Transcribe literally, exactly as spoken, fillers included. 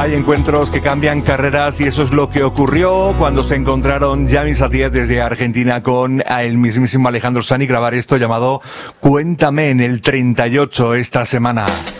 Hay encuentros que cambian carreras y eso es lo que ocurrió cuando se encontraron Yami Satías desde Argentina con el mismísimo Alejandro Sanz y grabar esto llamado Cuéntame en el treinta y ocho esta semana.